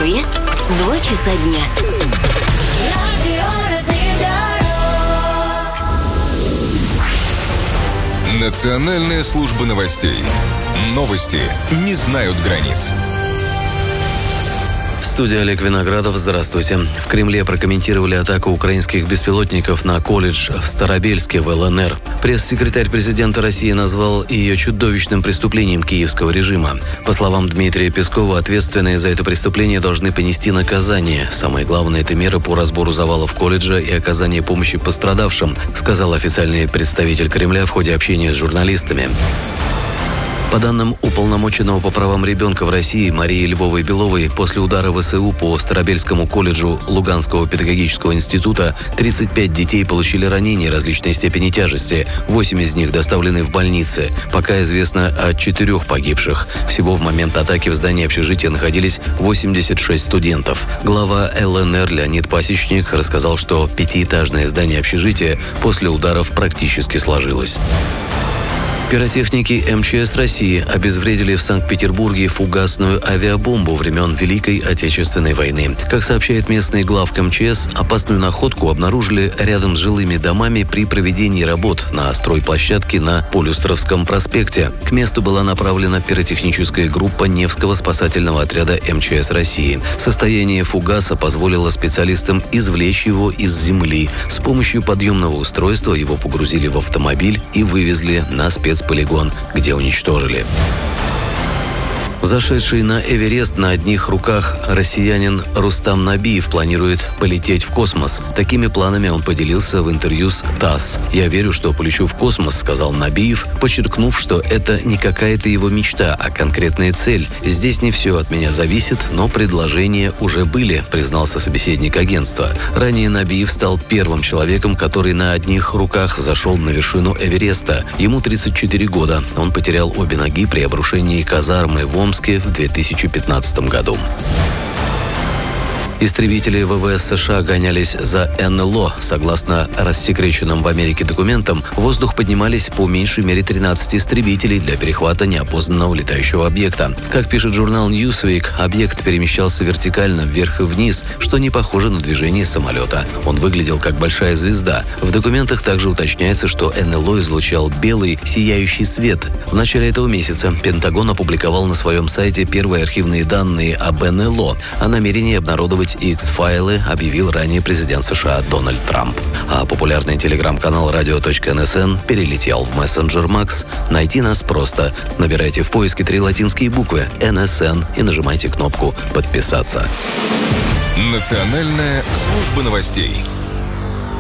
Москве 2 часа дня. Национальная служба новостей. Новости не знают границ. В студии Олег Виноградов. Здравствуйте. В Кремле прокомментировали атаку украинских беспилотников на колледж в Старобельске в ЛНР. Пресс-секретарь президента России назвал ее чудовищным преступлением киевского режима. По словам Дмитрия Пескова, ответственные за это преступление должны понести наказание. Самое главное – это меры по разбору завалов колледжа и оказание помощи пострадавшим, сказал официальный представитель Кремля в ходе общения с журналистами. По данным уполномоченного по правам ребенка в России Марии Львовой-Беловой, после удара ВСУ по Старобельскому колледжу Луганского педагогического института 35 детей получили ранения различной степени тяжести. 8 из них доставлены в больницы. Пока известно о 4 погибших. Всего в момент атаки в здании общежития находились 86 студентов. Глава ЛНР Леонид Пасечник рассказал, что 5-этажное здание общежития после ударов практически сложилось. Пиротехники МЧС России обезвредили в Санкт-Петербурге фугасную авиабомбу времен Великой Отечественной войны. Как сообщает местный главк МЧС, опасную находку обнаружили рядом с жилыми домами при проведении работ на стройплощадке на Полюстровском проспекте. К месту была направлена пиротехническая группа Невского спасательного отряда МЧС России. Состояние фугаса позволило специалистам извлечь его из земли. С помощью подъемного устройства его погрузили в автомобиль и вывезли на спецполигон, где уничтожили. Взошедший на Эверест на одних руках россиянин Рустам Набиев планирует полететь в космос. Такими планами он поделился в интервью с ТАСС. «Я верю, что полечу в космос», — сказал Набиев, подчеркнув, что это не какая-то его мечта, а конкретная цель. «Здесь не все от меня зависит, но предложения уже были», — признался собеседник агентства. Ранее Набиев стал первым человеком, который на одних руках взошел на вершину Эвереста. Ему 34 года. Он потерял обе ноги при обрушении казармы в Омске в 2015 году. Истребители ВВС США гонялись за НЛО. Согласно рассекреченным в Америке документам, в воздух поднимались по меньшей мере 13 истребителей для перехвата неопознанного летающего объекта. Как пишет журнал Newsweek, объект перемещался вертикально вверх и вниз, что не похоже на движение самолета. Он выглядел как большая звезда. В документах также уточняется, что НЛО излучал белый, сияющий свет. В начале этого месяца Пентагон опубликовал на своем сайте первые архивные данные об НЛО. О намерении обнародовать X-файлы объявил ранее президент США Дональд Трамп. А популярный телеграм-канал radio.nsn перелетел в мессенджер Max. Найти нас просто. Набирайте в поиске 3 латинские буквы NSN и нажимайте кнопку «Подписаться». Национальная служба новостей.